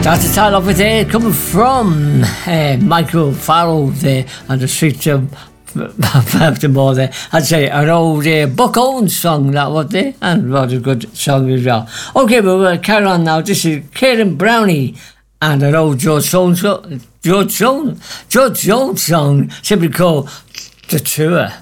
That's the title of it there, coming from Michael Farrell there on the streets of Baltimore there. I'd say an old Buck Owens song, that was there, and what a good song as well. Okay, but we'll carry on now. This is Karen Brownie and an old George Jones song, simply called The Tour.